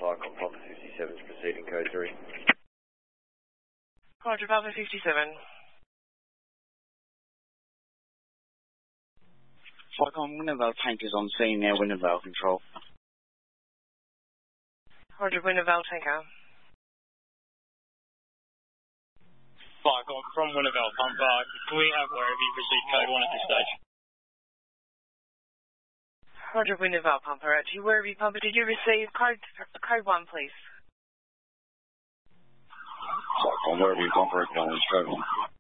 Flight on Papa 57 is proceeding code 3. Roger, Papa 57. Flycom, Wintervale tank is on scene now, Wintervale control. Roger, Wintervale tanker. Flycom, from Wintervale pump, can we have wherever you proceed code 1 at this stage? Roger, Wintervale pumper, at you, wherever you pumper, did you receive code 1, please? Flycom, wherever you pumper, code 1.